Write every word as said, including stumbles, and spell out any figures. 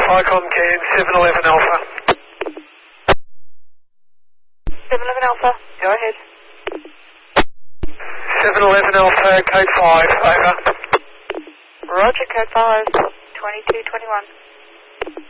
Icon Ken, seven eleven Alpha. seven eleven Alpha, go ahead. seven eleven Alpha, code five, over. Roger, code five, twenty-two twenty-one.